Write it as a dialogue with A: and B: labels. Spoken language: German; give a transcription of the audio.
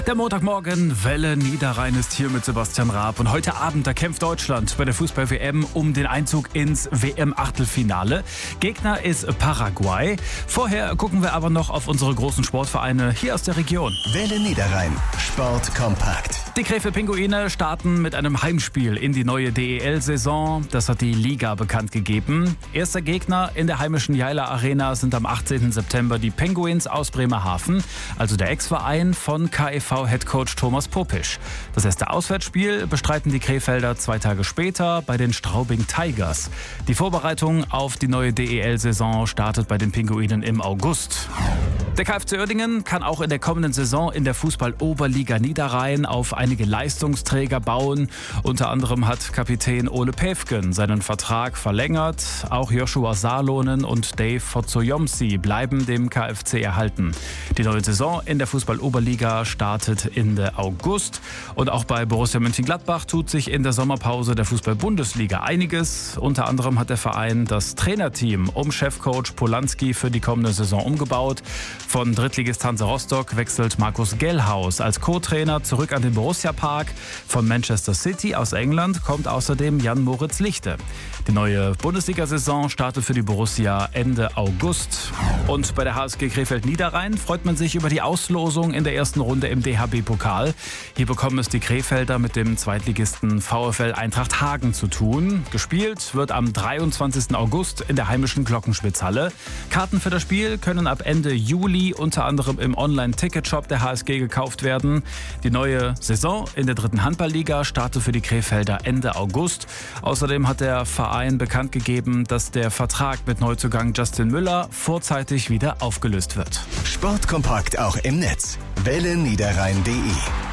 A: Der Montagmorgen, Welle Niederrhein ist hier mit Sebastian Raab. Und heute Abend, da kämpft Deutschland bei der Fußball-WM um den Einzug ins WM-Achtelfinale. Gegner ist Paraguay. Vorher gucken wir aber noch auf unsere großen Sportvereine hier aus der Region.
B: Welle Niederrhein, Sport kompakt.
A: Die Krefeld-Pinguine starten mit einem Heimspiel in die neue DEL-Saison. Das hat die Liga bekannt gegeben. Erster Gegner in der heimischen Jailer Arena sind am 18. September die Penguins aus Bremerhaven, also der Ex-Verein von KFV-Headcoach Thomas Popisch. Das erste Auswärtsspiel bestreiten die Krefelder 2 Tage später bei den Straubing Tigers. Die Vorbereitung auf die neue DEL-Saison startet bei den Pinguinen im August. Der KFC Uerdingen kann auch in der kommenden Saison in der Fußball-Oberliga Niederrhein auf einige Leistungsträger bauen. Unter anderem hat Kapitän Ole Päfgen seinen Vertrag verlängert. Auch Joshua Salonen und Dave Fozzoyomsi bleiben dem KFC erhalten. Die neue Saison in der Fußball-Oberliga startet Ende August. Und auch bei Borussia Mönchengladbach tut sich in der Sommerpause der Fußball-Bundesliga einiges. Unter anderem hat der Verein das Trainerteam um Chefcoach Polanski für die kommende Saison umgebaut. Von Drittligist Hansa Rostock wechselt Markus Gellhaus als Co-Trainer zurück an den Borussia-Park. Von Manchester City aus England kommt außerdem Jan-Moritz Lichte. Die neue Bundesliga-Saison startet für die Borussia Ende August. Und bei der HSG Krefeld-Niederrhein freut man sich über die Auslosung in der ersten Runde im DHB-Pokal. Hier bekommen es die Krefelder mit dem Zweitligisten VfL Eintracht Hagen zu tun. Gespielt wird am 23. August in der heimischen Glockenspitzhalle. Karten für das Spiel können ab Ende Juli unter anderem im Online-Ticketshop der HSG gekauft werden. Die neue Saison in der 3. Handballliga startet für die Krefelder Ende August. Außerdem hat der Verein bekannt gegeben, dass der Vertrag mit Neuzugang Justin Müller vorzeitig wieder aufgelöst wird.
B: Sportkompakt auch im Netz. welleniederrhein.de